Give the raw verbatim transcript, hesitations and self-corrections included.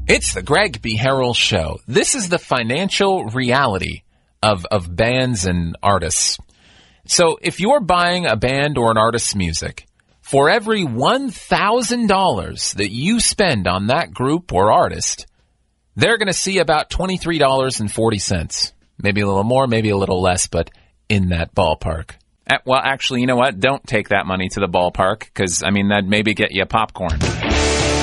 It's the Greg B. Harrell Show. This is the financial reality of, of bands and artists. So if you're buying a band or an artist's music, for every one thousand dollars that you spend on that group or artist, they're going to see about twenty-three dollars and forty cents. Maybe a little more, maybe a little less, but in that ballpark. Well, actually, you know what? Don't take that money to the ballpark because, I mean, that'd maybe get you popcorn.